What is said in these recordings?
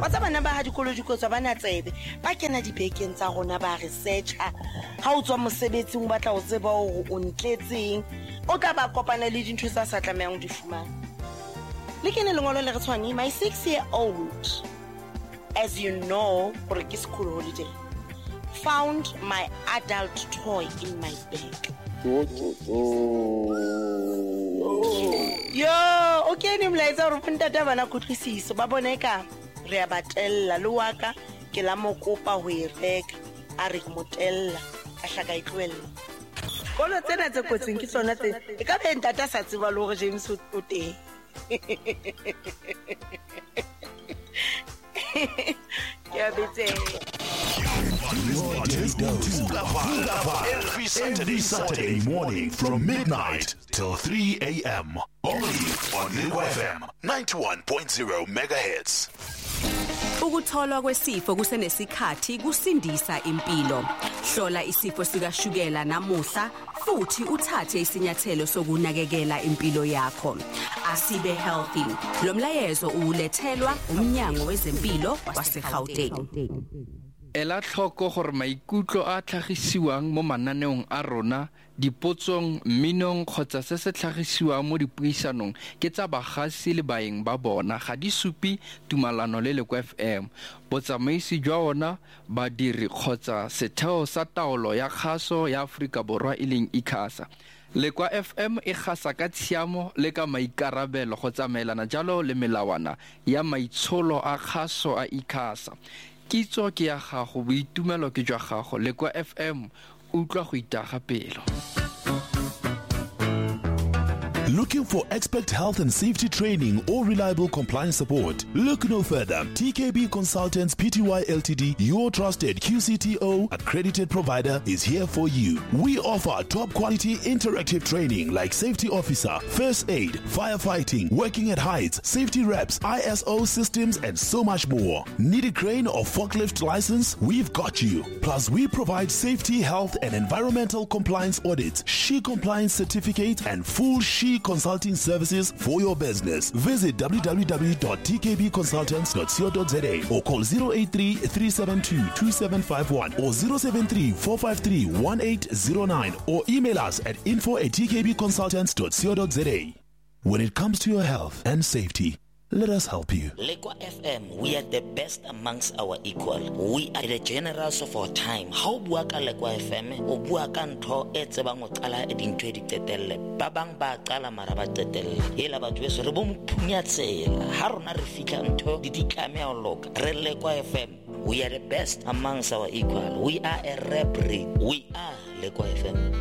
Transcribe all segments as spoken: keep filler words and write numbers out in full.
wa tsa bana ba ha dikolo dikotswa bana tsebe ba kena dibekeng tsa rona ba researcher ha o tswa mosebetsing o batla ho tseba hore o ntletseng o tla ba kopana le dintho tsa sa tlamehang di fumana le kene lengolo le re tshwane my six year old as you know for a school holiday found my adult toy in my bag. Yo, okay ni mlaetsa hore ntata bana khutlisiso ba boneka re a batella le waka ke la mokopa ho e reka a re motella a hlaka itlwella kolo tsena tse kotsing ke tsona tse e ka be ntata sa tseba le hore James o teng ya betse Every Saturday, Saturday morning from midnight till three a.m. Only on Lekwa F M ninety-one point zero megahertz. Ukutholwa kwesifo kusenesikhathi kusindisa impilo. Hlola isifo sikashukela namuhla futhi uthathe isinyathelo sokunakekela impilo yakho. Asibe healthy. Lo mlayezo ulethelwa umnyango wezempilo waseGauteng. Ela tlhoko gore maikutlo a tlhagisiwang mo mananeong a rona dipotsong minong kgotsa se se tlhagisiwang mo dipuisanong ke tsa bagasi le baeng ba bona ga di supi tumalano le Lekwa F M botsamaisi jwa ona badiri kgotsa setheo sa taolo ya kgaso ya Afrika Borwa e leng ICASA. Lekwa F M e gasa ka tshiamo le ka maikarabelo go tsamaelana jalo le melawana ya maitsholo a kgaso a ICASA. Kitso ke ya gago boitumelo ke jwa gago Lekwa F M utlwa go itaga pelo. Looking for expert health and safety training or reliable compliance support? Look no further. T K B Consultants Pty Ltd, your trusted Q C T O accredited provider, is here for you. We offer top quality interactive training like safety officer, first aid, firefighting, working at heights, safety reps, I S O systems, and so much more. Need a crane or forklift license? We've got you. Plus, we provide safety, health, and environmental compliance audits, S H E compliance certificate, and full S H E consulting services for your business. Visit w w w dot t k b consultants dot co dot z a or call zero eight three, three seven two, two seven five one or zero seven three, four five three, one eight zero nine or email us at info at t k b consultants dot co dot z a. When it comes to your health and safety, let us help you. Lekwa F M, we are the best amongst our equal. We are the generals of our time. How bua ka Lekwa F M, o bua ka ntho e tsebang o qala e dintho di tetelle. Ba bang ba qala mara ba tetelle. Ela ba tshwe re bo mphunya tsela. Ha rona re fitla ntho di di tlameha o loka. Re Lekwa F M, we are the best amongst our equal. We are a rap breed. We are Lekwa F M.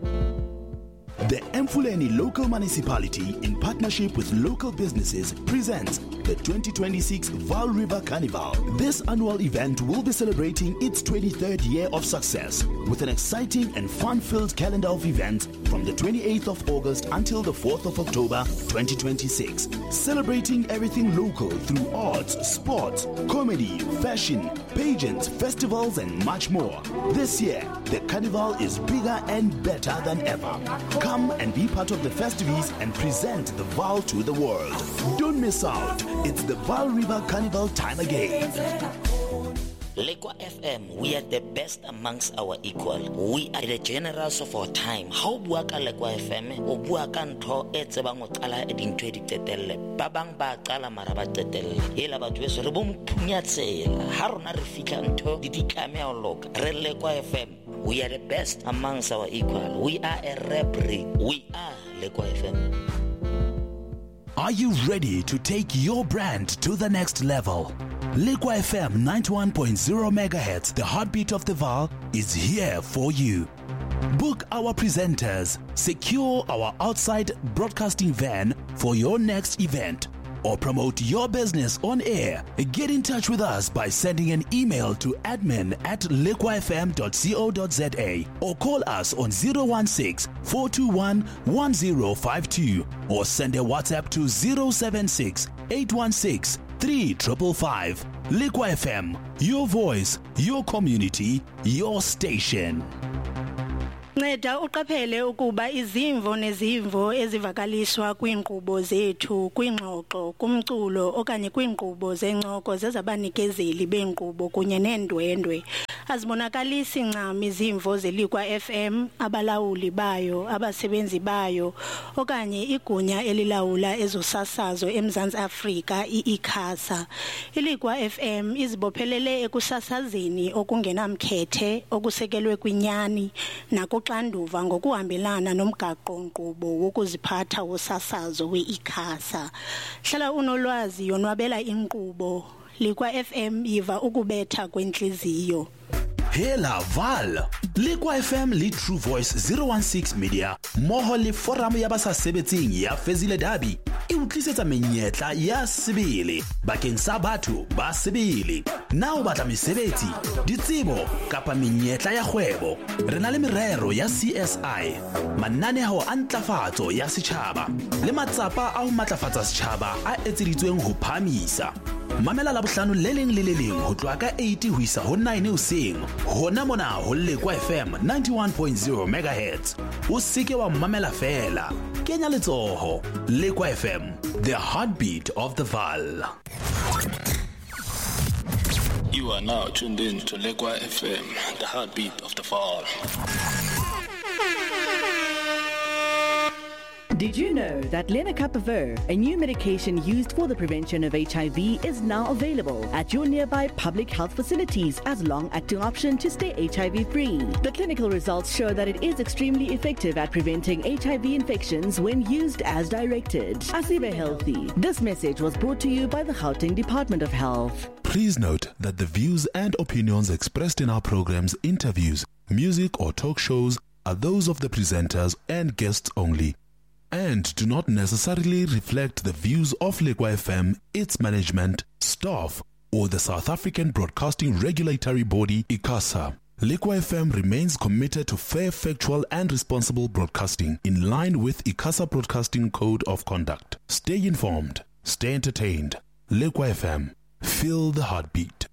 The Mfuleni Local Municipality, in partnership with local businesses, presents the twenty twenty-six Vaal River Carnival. This annual event will be celebrating its twenty-third year of success with an exciting and fun-filled calendar of events from the twenty-eighth of August until the fourth of October twenty twenty-six. Celebrating everything local through arts, sports, comedy, fashion, pageants, festivals, and much more. This year, the carnival is bigger and better than ever. Come and be part of the festivities and present the Vaal to the world. Don't miss out. It's the Vaal River Carnival time again. Lekwa F M, we are the best amongst our equal. We are the generals of our time. How bua ka Lekwa F M, o bua ka ntho e tsebang o qala e dintho di tetelle. Ba bang ba qala mara ba tetelle. Ela ba tshwe re bo mphunya tsela. Ha rona re fitla ntho di di tlameha o loka. Re Lekwa F M, we are the best amongst our equal. We are a rap breed. We are Lekwa F M. Are you ready to take your brand to the next level? Lekwa F M ninety-one point zero megahertz, the heartbeat of the Vaal, is here for you. Book our presenters, secure our outside broadcasting van for your next event, or promote your business on air. Get in touch with us by sending an email to admin at lekwa f m dot co dot z a or call us on zero one six, four two one, one zero five two or send a WhatsApp to zero seven six, eight one six, three five five five. Lekwa F M, your voice, your community, your station. Nceda uqaphele ukuba izimvo nezimvo ezivakaliswa kwiinkqubo zethu kwingxoxo kumculo okanye kwiinkqubo zencoko zezabanikezeli beenkqubo kunye neendwendwe azibonakalisi ncam izimvo zelikwa F M, abalawuli bayo, abasebenzi bayo okanye igunya elilawula ezosasazo eMzantsi Afrika i-ICASA. Ilikwa F M izibophelele ekusasazeni okungenamkhethe okusekelwe kwinyani nakuxanduva ngokuhambelana nomgaqo-nkqubo wokuziphatha wosasazo we-ICASA. Hlala unolwazi yonwabela inkqubo. Likwa F M yiva ukubetha kwentliziyo. Hela Val, Likwa F M le True Voice zero one six Media, moho le forum ya basasebetsing ya Fezile Dabi, e utlisetsa menyetla ya sebele, bakeng sa batho ba sebele. Na o batla mesebetsi, ditsebo kapa menyetla ya kgwebo, re na le merero ya C S I, mananeo a ntlafatso ya setjhaba, le matsapa a ho matlafatsa setjhaba a etseditsweng ho phamisa. Mamela la bohlano le leng le le leng ho tloha ka eight ho isa ho nine hoseng hona mona ho Lekwa F M ninety-one point zero megahertz. O seke wa mamela fela, kenya letsoho. Lekwa F M, the heartbeat of the Val. You are now tuned in to Lekwa F M, the heartbeat of the Val. Did you know that lenacapavir, a new medication used for the prevention of H I V, is now available at your nearby public health facilities as a long-acting option to stay H I V-free? The clinical results show that it is extremely effective at preventing H I V infections when used as directed. Asibe Healthy. This message was brought to you by the Gauteng Department of Health. Please note that the views and opinions expressed in our programs, interviews, music or talk shows are those of the presenters and guests only, and do not necessarily reflect the views of Lekwa F M, its management, staff, or the South African Broadcasting Regulatory Body, ICASA. Lekwa F M remains committed to fair, factual, and responsible broadcasting in line with ICASA Broadcasting Code of Conduct. Stay informed, stay entertained. Lekwa F M, feel the heartbeat.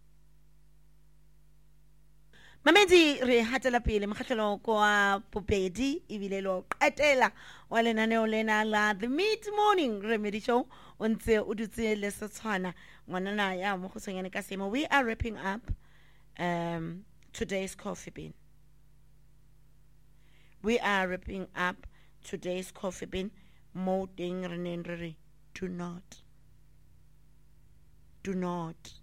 Mamedi re hatela pele mokgahlelo kwa popedi ebile lo qetela wa lenaneo lena la The Mid Morning Remedy Show o ntse o dutse le setshwana ngwanana ya mo go tshenyane ka semo. We are wrapping up um today's coffee bean. We are wrapping up today's coffee bean. Mo ding re neng re re do not do not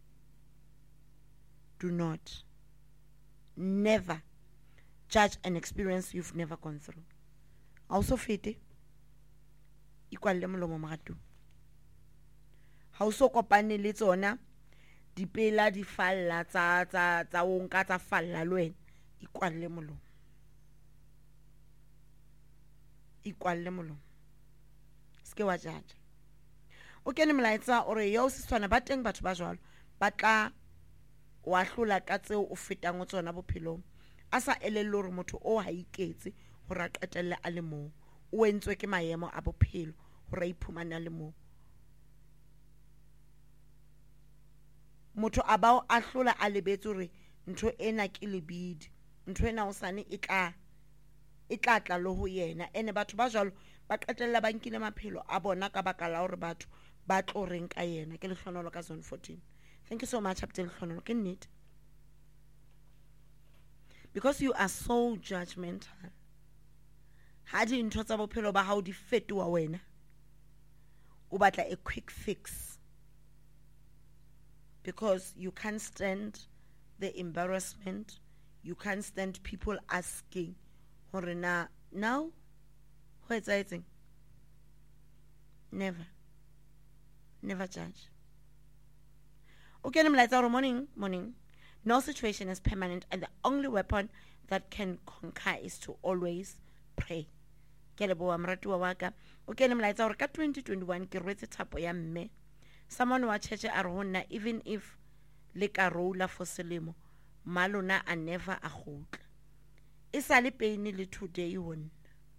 do not never judge an experience you've never gone through. Also fete ikwalle molomo magatu. Ha o so kopane le tsona dipela di falla tsa tsa tsa o nka tsa falla le wena, ikwalle molomo. Ikwalle molomo. Ske wa judge. O kene molaetsa ore yo se tswana ba teng batho ba jwalo ba tla wa hlola ka tseo o fetang o tsona bophelong a sa elelle hore motho o ha iketse hore a qetelle a le mo o entswe ke maemo a bophelo hore a iphumana le mo. Motho a bao a hlola a lebetse hore ntho ena ke lebidi, ntho ena o sane e tla e tla tla lo ho yena. Ene batho ba jwalo ba qetella ba nkile maphelo a bona ka baka la hore batho ba tlo reng ka yena. Ke le hlonolo ka zone fourteen. Thank you so much, Abdel Khonolo. Can need because you are so judgmental. Ha di ntho tsa bophelo ba hao di fetoa wena. O batla a quick fix because you can't stand the embarrassment. You can't stand people asking, "Hore na now what's it?" Never, never judge. Okay, I'm morning, morning. No situation is permanent, and the only weapon that can conquer is to always pray. Kelebo amratu waka. Okay, I'm like ka twenty twenty-one ke rwetse thapo ya mme. Someone wa church a rona even if le ka rola for selemo, malona a never a khotla. Isa le pain le today one.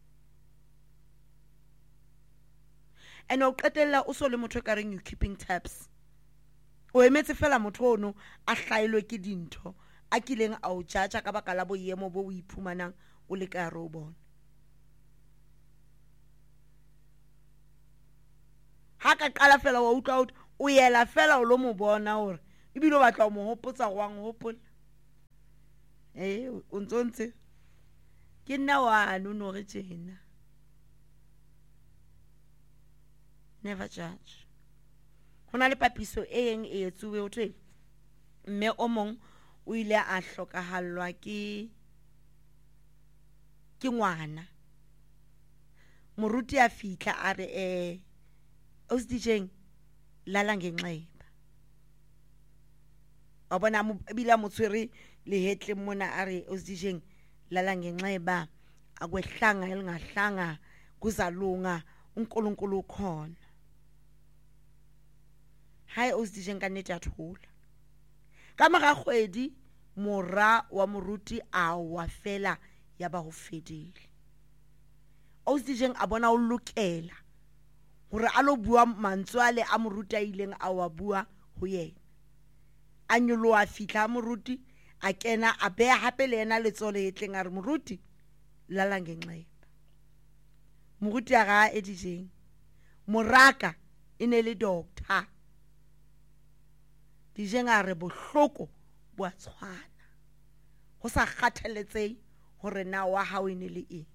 And o qetella o so le motho ka reng you keeping tabs. O emetse fela motho ono a hlailwe ke dintho a kileng a o judge ka baka la boyemo bo o iphumanang o le ka re o bona ha ka qala fela wa utlwa o yela fela o lo mo bona hore ibile o batla o mo hopotsa goang hopola eh o ntsontse ke nna wa no no re tjena never judge hona le papiso e eng e etsuwe o thwe mme o mong o ile a hlokahallwa ke ke ngwana moruti a fitla a re eh o sedijeng lala ngenxeba abona bila motswere le hetle mona a re o sedijeng lala ngenxeba akwehlanga elingahlanga kuzalunga uNkulunkulu ukhona hai o sedijeng ka nnete a thola ka mora kgwedi mora wa moruti a wa fela ya ba ho fedile o sedijeng a bona o lokela hore a lo bua mantswale a moruti a ileng a wa bua ho yena a nyolo a fitla moruti a kena a beha hape le ena letsole etleng a re moruti lala ngenxeba moruti a ga edijeng moraka ene le doctor dijeng a re bohloko bo a tshwana ho sa kgathaletsei hore na wa hao ene le eng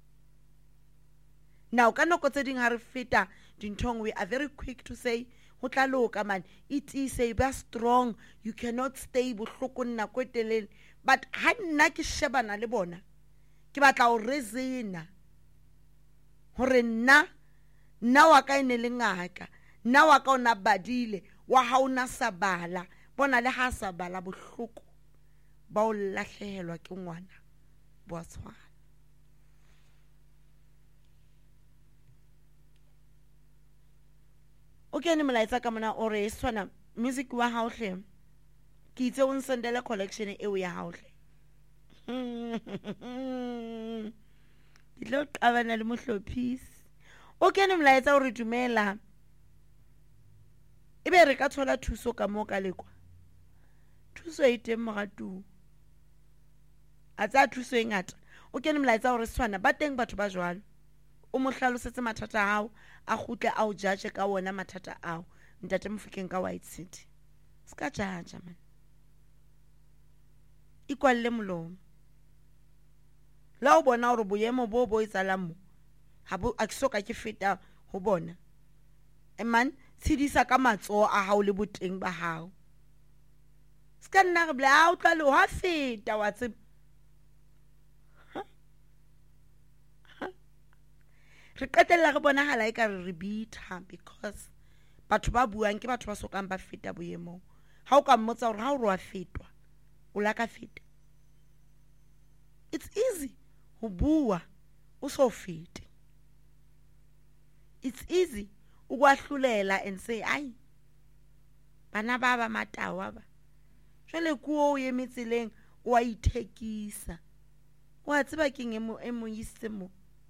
now ka nako tse ding ha re feta dinthong we are very quick to say ho tla loka man it is a be strong you cannot stay bohloko nna kwetelele but ha nna ke shebana le bona ke batla o rezena hore nna nna wa ka ene le ngaka nna wa ka ona badile wa ha ona sabala bona le ha sabala bohloko ba o lahlehelwa ke ngwana bo tshwana okay ne molaetsa ka mona o re swana music wa ha o hle ke itse o nsendele collection e o ya ha o hle ditlo qabana le mohlophisi okay ne molaetsa o re dumela ebe re ka thola thuso ka mo ka lekwa thuso e teng mogatu a tsa thuso e ngata o kene molaetsa hore swana ba teng batho ba jwalo o mo hlalosetse mathata a hao a khutle a o judge ka wona mathata ao ntate Mofokeng ka White City ska judge man ikwalle molomo la o bona hore boyemo bo bo itsalang mo ha bo aksoka ke feta ho bona e man tshidisa ka matso a hao le boteng ba hao ska nna re bla o tla le ha feta wa tse re qetella re bona hala e ka re bitha because batho ba buang ke batho ba sokang ba feta boyemo ha o ka mmotsa hore ha o roa fetwa o la ka feta it's easy ho bua o so fete it's easy ukwahlulela and say ai bana ba ba matawa ba jwale kuo o yemetseleng o a ithekisa wa tseba ke ngemo e mo yise mo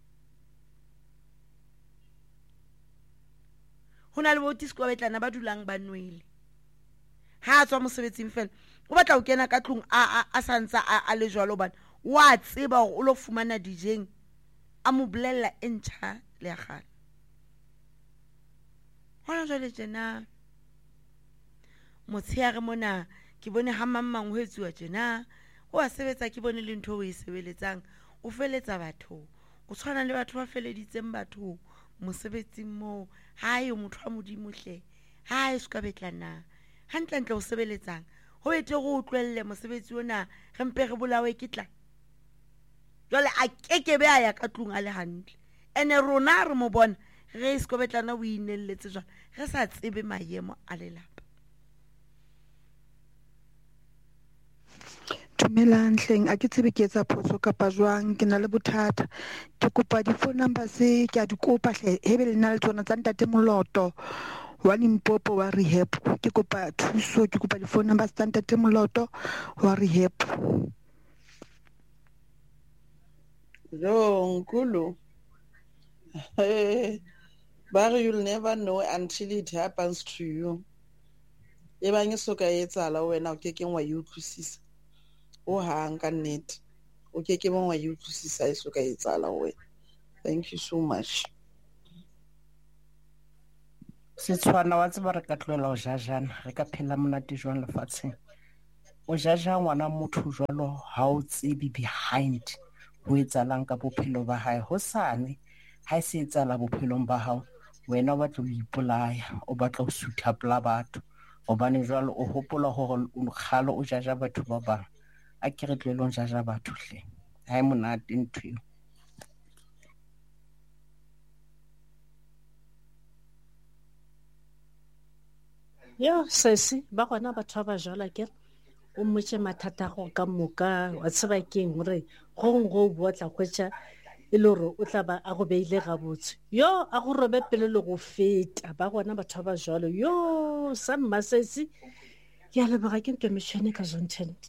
hona le botis kwa betlana ba dulang ba nwele ha tswa mosebetsing fela o batla o kena ka tlung a a santsa a le jwalo bana wa tseba o lo fumana dijeng a mo blella entha le ya gana hona jwale tjena motsheare mona ke bone ha mammang ho etsuwa tjena o a sebetsa ke bone le ntho o e sebeletsang o feletsa batho o tshwana le batho ba feleditseng batho mosebetsing mo hae o motho a modimo hle hae se ka betlana hantle ntle o sebeletsang ho ete go utlwelle mosebetsi ona re mpe re bolawe kitla jole a kekebe a ya ka tlung a le hantle ene rona re mo bona re se ka betlana o inelletse jwa re sa tsebe maemo a lelapa Dumelang hleng a ke tsebe ke etsa phoso kapa jwang ke na le bothata ke kopa di phone numbers ke a di kopa hle hebe le na le tsona tsa ntate Moloto wa Limpopo wa rehab ke kopa thuso ke kopa di phone numbers tsa ntate Moloto wa rehab Yo nkulu but you'll never know until it happens to you e bang e soka e tsala wena o ke ke wa utlwisisa o hang ka nnete o ke ke mongwe e utlwisisa e so ka etsala ho wena. Thank you so much. Setshwana wa tseba re ka tlohela ho jajana re ka phela monate jwang lefatsheng. O jaja ngwana motho jwalo ha o tsebe behind ho etsalang ka bophelo ba hae hosane ha se etsala bophelong ba hao wena o batla ho ipolaya o batla ho sutha pela batho hobane jwalo o hopola hore o kgale o jaja batho ba bang a ke re tlohele ho jaja batho hle ha e monate ntho eo. Yo sesi ba gona batho ba jala ke o mmotse mathata go ka moka wa tseba keng hore go go botla kwetsa e le hore o tla ba a go beile ga botse yo a go robe pele le go feta ba gona batho ba jalo yo sa mmasesi ke a leboga ke ntwe mešhene ka zontent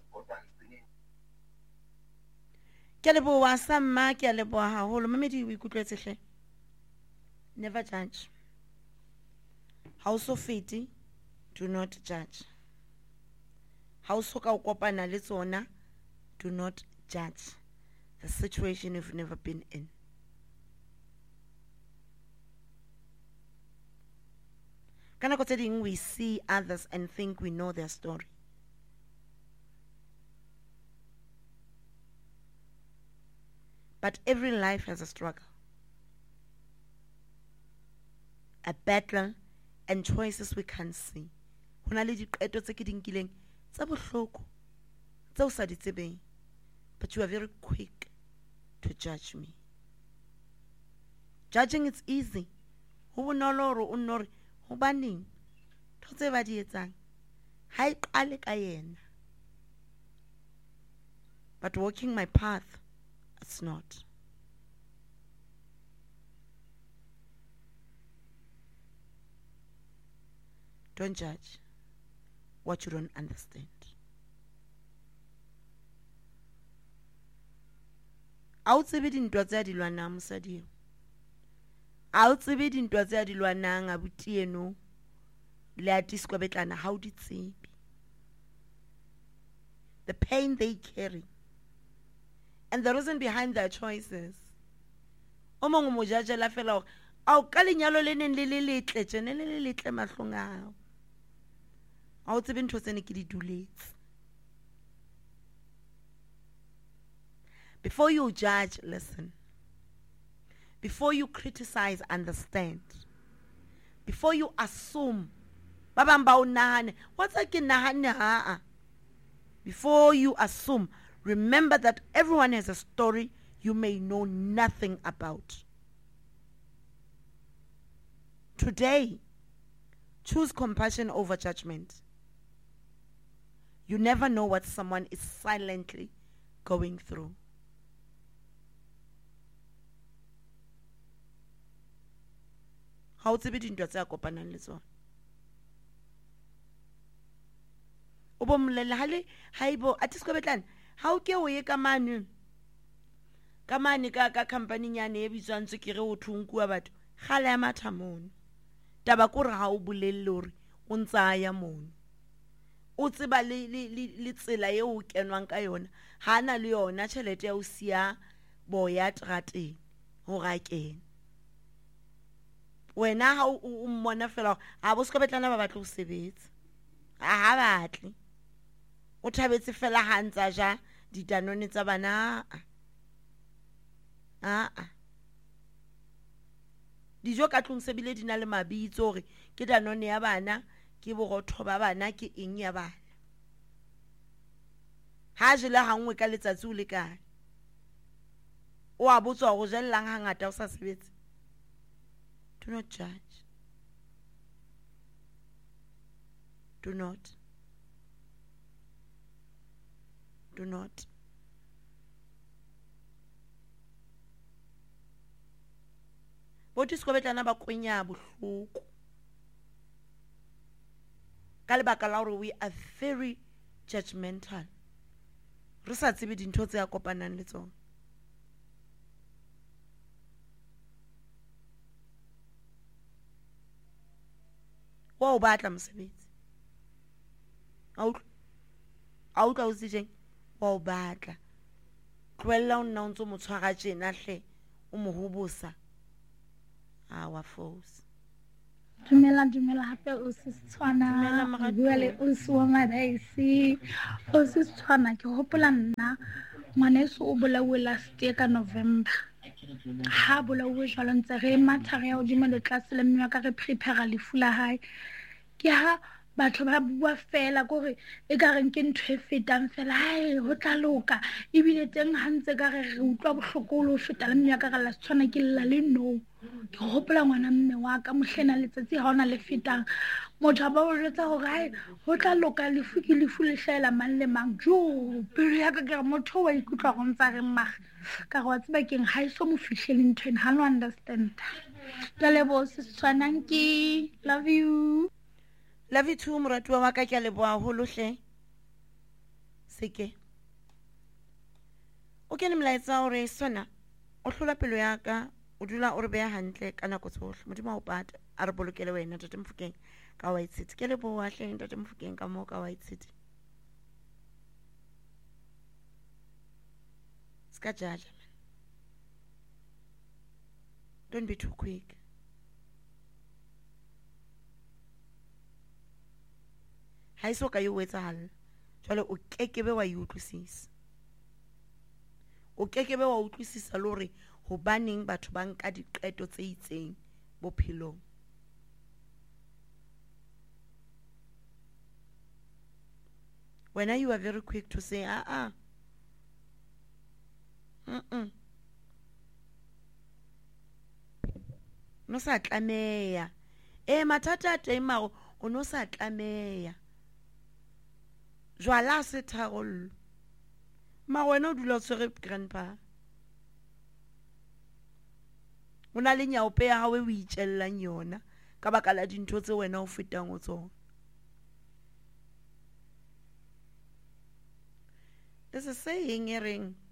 ke a leboa sa mma ke a leboa haholo mamedi o ikutlwetse hle never judge ha o so fete do not judge. Ha o soka o kopana le tsona, do not judge the situation you've never been in. Ka nako tse ding we see others and think we know their story. But every life has a struggle, a battle, and choices we can't see. Hona le diqeto tse ke di nkileng tsa bohloko tse o sa di tsebeng, but you are very quick to judge me. Judging is easy. Ho bonolo hore o nno re hobaneng ntho tse ba di etsang ha e qale ka yena, but walking my path, it's not. Don't judge what you don't understand. A o tsebe dintwa tse a di lwanang mosadi eo. A o tsebe dintwa tse a di lwanang abuti eno le atiswa betlana ha o di tsebe. The pain they carry and the reason behind their choices. O mongwe mo jajela fela hore a o ka lenyalo le neng le le letle tjene le le letle mahlong a hao. A o tsebe ntho tsene ke di duletse. Before you judge, listen. Before you criticize, understand. Before you assume, ba bang ba o nahane, what's like nahane ha? Before you assume, remember that everyone has a story you may know nothing about. Today, choose compassion over judgment. You never know what someone is silently going through. Ha o tsebe dintwa tse a kopanang le tsona. O bo mmolelle hale haibo atisko betlana ha o ke o ye ka mane ka mane ka ka company nyane e bitswang tswekere o thunkuwa batho gala ya matha mono taba ko re ha o bolelle hore o ntsa ya mono o tseba le le le tsela e o kenwang ka yona ha na le yona tšhelete ya o sia boya trateng ho ga kena wena ha o mmona fela ha bo ska betlana ba batla o sebetsa ha batle o thabetse fela ha ntsa ja ditanone tsa bana a a dijo ka tlung se bile dina le mabitso hore ke danone ya bana ke borotho ba bana ke eng ya bana ha jela hangwe ka letsatsi o le kae o a botswa go jellang hangata o sa sebetse. Do not judge. Do not. Do not. Bothi skobetlana ba kwenya bohloko. Ka lebaka la hore we are very judgmental. Re sa tsebe dintho tse a kopanang le tsona. Wa o batla mosebetsi. A o a o tla o se jeng wa o batla. tlohella o nna o ntse o mo tshwara tjena hle o mo hobosa a wa fose. Dumela dumela hape o se Setswana o bua le o se wa Madaisi o se Setswana ke hopola nna ngwaneso o bolauwe last year ka November ha bolauwe jwalo ntse re matha re ya hodimo le tlase le mme wa ka re prepare lefu la hae ke ha batho ba bua fela gore e ka reng ke ntho e fetang fela hae ho tla loka ebile teng ha ntse ka re re utlwa bohloko lo feta le mme wa ka ga la Setswana ke lla le no ke hopola ngwana mme wa ka mohlena letsatsi ha ona le fetang motho ba o jwetsa gore hae ho tla loka lefu ke lefu le hlaela mang le mang jo pelo ya ka ke motho wa ikutlwa go ntsa re mmaga ka go tseba keng ha iso mo fihlele ntweng ha no understand ka lebo se Setswanang ke love you. Love you too moratuwa wa ka ke a leboha haholo hle seke o kene molaetsa hore sona o hlola pelo ya ka o dula o re beha hantle ka nako tsohle modimo o pata a re bolokele wena Ntate Mofokeng ka White City ke leboha hle Ntate Mofokeng ka mo ka White City ska jaja man don't be too quick. Ha iso ka yo wetsahala jwale o kekebe wa utlwisisa o kekebe wa utlwisisa lore ho baneng batho ba nka diqeto tse itseng bophelong when you are very quick to say ah ah mm mm no sa tlameya e mathata a teng maro o no sa tlameya jwala se tharollo ma wena o dula o tshwere grandpa o na le nyaope ya hawe o itjellang yona ka baka la dintho tse wena o fetang o tsona. There's a saying e reng